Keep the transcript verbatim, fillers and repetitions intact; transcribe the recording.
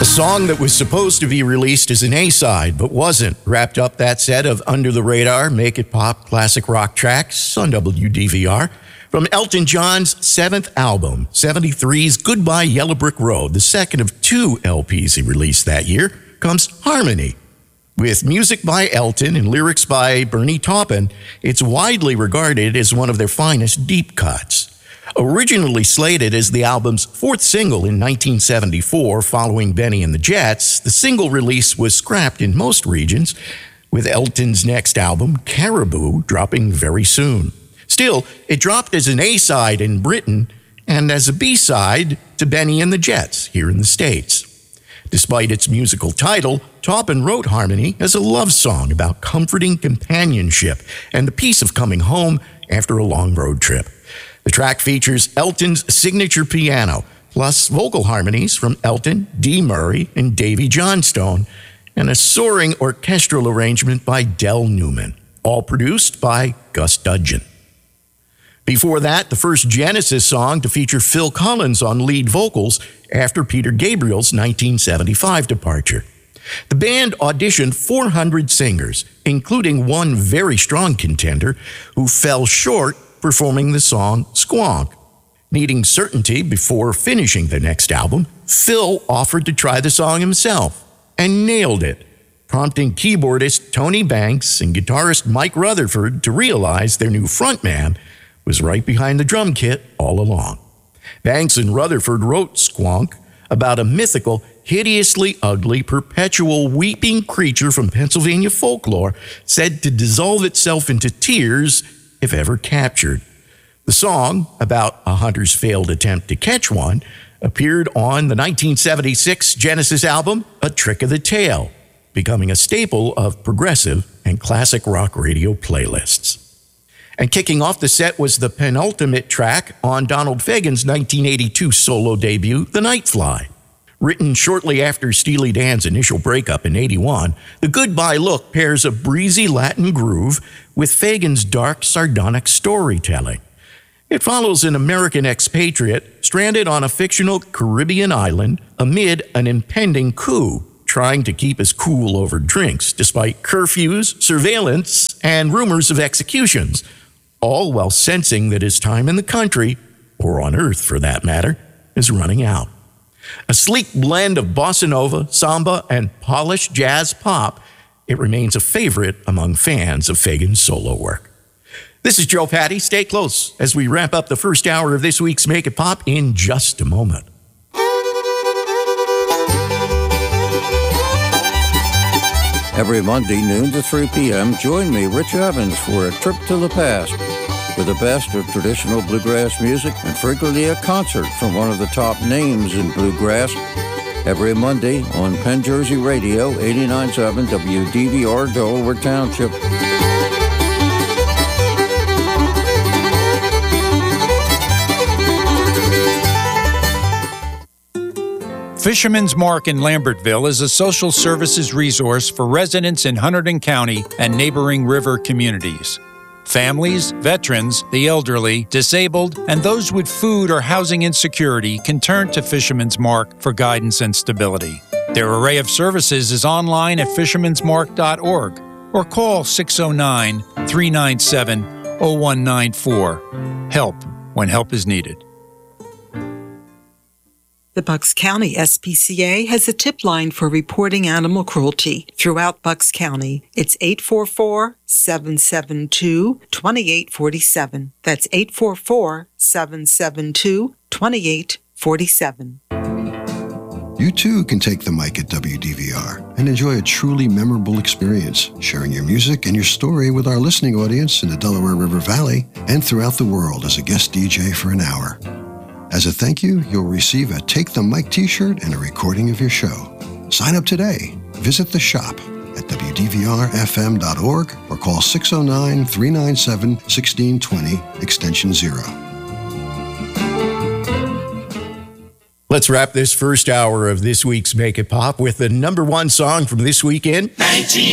A song that was supposed to be released as an A-side, but wasn't, wrapped up that set of under-the-radar, make-it-pop classic rock tracks on W D V R. From Elton John's seventh album, seventy-three's Goodbye Yellow Brick Road, the second of two L Ps he released that year, comes Harmony. With music by Elton and lyrics by Bernie Taupin, it's widely regarded as one of their finest deep cuts. Originally slated as the album's fourth single in nineteen seventy-four, following Benny and the Jets, the single release was scrapped in most regions, with Elton's next album, Caribou, dropping very soon. Still, it dropped as an A-side in Britain and as a B-side to Benny and the Jets here in the States. Despite its musical title, Taupin wrote Harmony as a love song about comforting companionship and the peace of coming home after a long road trip. The track features Elton's signature piano, plus vocal harmonies from Elton, Dee Murray, and Davy Johnstone, and a soaring orchestral arrangement by Del Newman, all produced by Gus Dudgeon. Before that, the first Genesis song to feature Phil Collins on lead vocals after Peter Gabriel's nineteen seventy-five departure. The band auditioned four hundred singers, including one very strong contender who fell short performing the song Squonk. Needing certainty before finishing the next album, Phil offered to try the song himself and nailed it, prompting keyboardist Tony Banks and guitarist Mike Rutherford to realize their new frontman was right behind the drum kit all along. Banks and Rutherford wrote Squonk about a mythical, hideously ugly, perpetual weeping creature from Pennsylvania folklore said to dissolve itself into tears if ever captured. The song, about a hunter's failed attempt to catch one, appeared on the nineteen seventy-six Genesis album, A Trick of the Tail, becoming a staple of progressive and classic rock radio playlists. And kicking off the set was the penultimate track on Donald Fagen's nineteen eighty-two solo debut, The Nightfly. Written shortly after Steely Dan's initial breakup in eighty-one, the Goodbye Look pairs a breezy Latin groove with Fagen's dark, sardonic storytelling. It follows an American expatriate stranded on a fictional Caribbean island amid an impending coup, trying to keep his cool over drinks despite curfews, surveillance, and rumors of executions, all while sensing that his time in the country, or on Earth for that matter, is running out. A sleek blend of bossa nova, samba, and polished jazz pop, it remains a favorite among fans of Fagen's solo work. This is Joe Patty. Stay close as we wrap up the first hour of this week's Make It Pop in just a moment. Every Monday, noon to three p.m., join me, Rich Evans, for a trip to the past with the best of traditional bluegrass music and frequently a concert from one of the top names in bluegrass. Every Monday on Penn Jersey Radio, eighty-nine point seven W D V R Delaware Township. Fisherman's Mark in Lambertville is a social services resource for residents in Hunterdon County and neighboring river communities. Families, veterans, the elderly, disabled, and those with food or housing insecurity can turn to Fisherman's Mark for guidance and stability. Their array of services is online at fishermans mark dot org or call six oh nine, three nine seven, oh one nine four. Help when help is needed. The Bucks County S P C A has a tip line for reporting animal cruelty throughout Bucks County. It's eight four four, seven seven two, two eight four seven. That's eight four four, seven seven two, two eight four seven. You too can take the mic at W D V R and enjoy a truly memorable experience, sharing your music and your story with our listening audience in the Delaware River Valley and throughout the world as a guest D J for an hour. As a thank you, you'll receive a Take the Mic t-shirt and a recording of your show. Sign up today. Visit the shop at W D V R F M dot org or call six oh nine, three nine seven, one six two zero, extension zero. Let's wrap this first hour of this week's Make It Pop with the number one song from this weekend. nineteen